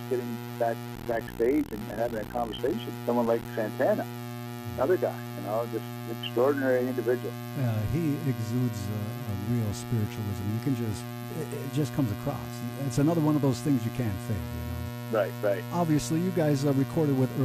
getting backstage and having a conversation. Someone like Santana, another guy, just extraordinary individual. He exudes a real spiritualism. You can it just comes across. It's another one of those things you can't fake. Right. Obviously, you guys recorded with